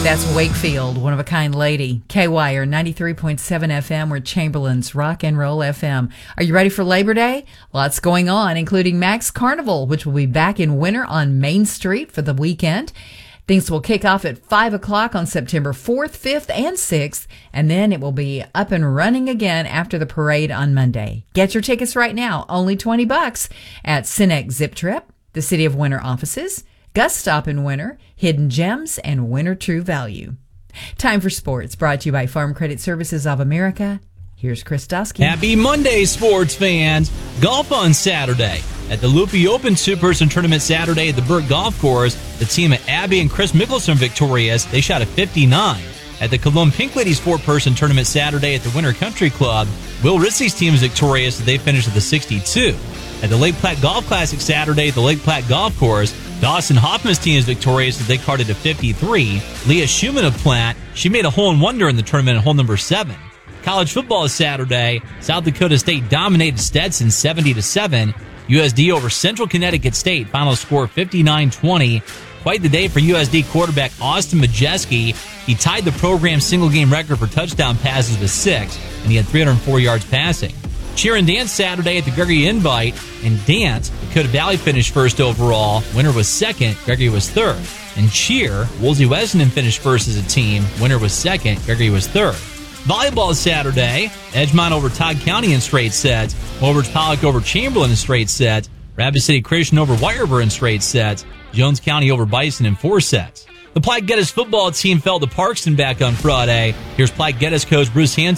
That's Wakefield, One of a Kind Lady. KYR 93.7 FM, we're Chamberlain's Rock and Roll FM. Are you ready for Labor Day? Lots going on, including Max Carnival, which will be back in winter on Main Street for the weekend. Things will kick off at 5 o'clock on September 4th, 5th, and 6th, and then it will be up and running again after the parade on Monday. Get your tickets right now, only $20 at Cinex Zip Trip, the City of Winter offices, Gus Stop in Winter, Hidden Gems, and Winter True Value. Time for sports, brought to you by Farm Credit Services of America. Here's Chris Dusky. Happy Monday, sports fans. Golf on Saturday. At the Loopy Open Two-Person Tournament Saturday at the Burke Golf Course, the team of Abby and Chris Mickelson victorious. They shot a 59. At the Cologne Pink Ladies Four-Person Tournament Saturday at the Winter Country Club, Will Ritzy's team is victorious. They finished at the 62. At the Lake Platte Golf Classic Saturday at the Lake Platte Golf Course, Dawson Hoffman's team is victorious as they carded to 53. Leah Schumann of Platte, she made a hole-in-one during the tournament at hole number 7. College football is Saturday. South Dakota State dominated Stetson 70-7. USD over Central Connecticut State, final score 59-20. Quite the day for USD quarterback Austin Majeski. He tied the program single-game record for touchdown passes with 6, and he had 304 yards passing. Cheer and dance Saturday at the Gregory Invite. In dance, Dakota Valley finished first overall. Winner was second. Gregory was third. In cheer, Woolsey Wesleyan finished first as a team. Winner was second. Gregory was third. Volleyball is Saturday. Edgemont over Todd County in straight sets. Overage Pollock over Chamberlain in straight sets. Rapid City Christian over Weyerber in straight sets. Jones County over Bison in 4 sets. The Platte Geddes football team fell to Parkston back on Friday. Here's Platte Geddes coach Bruce Hanson.